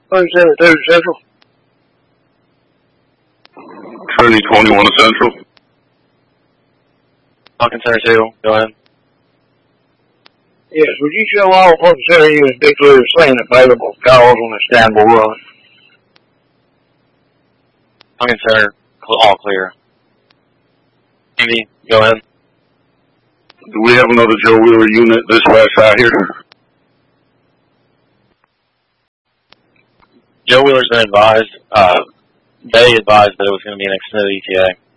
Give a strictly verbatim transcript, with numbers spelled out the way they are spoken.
Three seven two Central. Trinity twenty-one Central. Falcon Center two, go ahead. Yes, would you show all Falcon Center units declared saying available calls on the Stanmore run? Falcon Center, all clear. Andy, go ahead. Do we have another Joe Wheeler unit this west side here? Joe Wheeler's been advised, uh, they advised that it was going to be an extended E T A.